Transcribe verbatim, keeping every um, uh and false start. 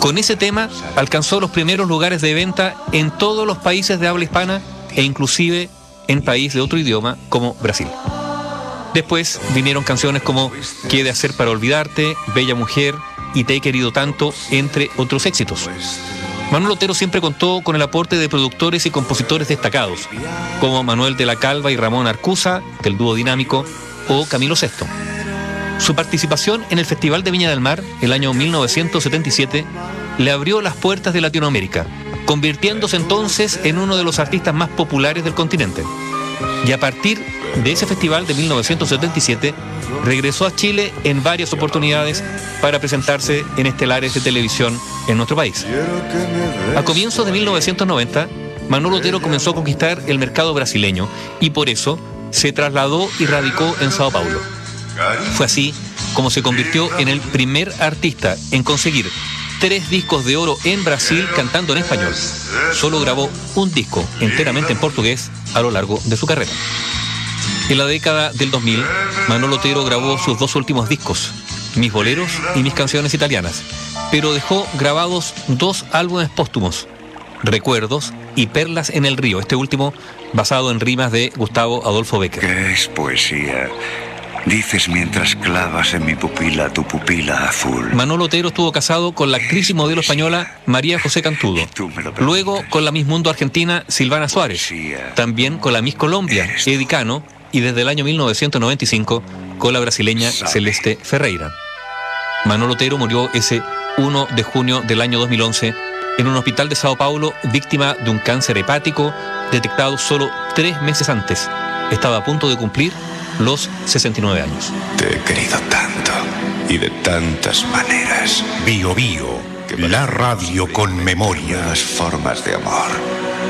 Con ese tema alcanzó los primeros lugares de venta en todos los países de habla hispana e inclusive en países de otro idioma como Brasil. Después vinieron canciones como ¿Qué he de hacer para olvidarte?, Bella mujer y Te he querido tanto, entre otros éxitos. Manolo Otero siempre contó con el aporte de productores y compositores destacados, como Manuel de la Calva y Ramón Arcusa, del dúo dinámico, o Camilo Sesto. Su participación en el Festival de Viña del Mar, el año mil novecientos setenta y siete, le abrió las puertas de Latinoamérica, convirtiéndose entonces en uno de los artistas más populares del continente. Y a partir de ese festival de mil novecientos setenta y siete, regresó a Chile en varias oportunidades para presentarse en estelares de televisión en nuestro país. A comienzos de mil novecientos noventa, Manolo Otero comenzó a conquistar el mercado brasileño y por eso se trasladó y radicó en Sao Paulo. Fue así como se convirtió en el primer artista en conseguir tres discos de oro en Brasil cantando en español. Solo grabó un disco enteramente en portugués a lo largo de su carrera. En la década del dos mil, Manolo Otero grabó sus dos últimos discos, Mis boleros y Mis canciones italianas, pero dejó grabados dos álbumes póstumos, Recuerdos y Perlas en el río, este último basado en rimas de Gustavo Adolfo Bécquer. ¿Qué es poesía? Dices mientras clavas en mi pupila tu pupila azul. Manolo Otero estuvo casado con la actriz y modelo española María José Cantudo, luego con la Miss Mundo argentina Silvana Suárez, también con la Miss Colombia Eddie Cano y desde el año mil novecientos noventa y cinco con la brasileña Celeste Ferreira. Manolo Otero murió ese primero de junio del año dos mil once en un hospital de Sao Paulo, víctima de un cáncer hepático detectado solo tres meses antes. Estaba a punto de cumplir los sesenta y nueve años. Te he querido tanto y de tantas maneras. Bio Bio, la radio con memoria. Las formas de amor.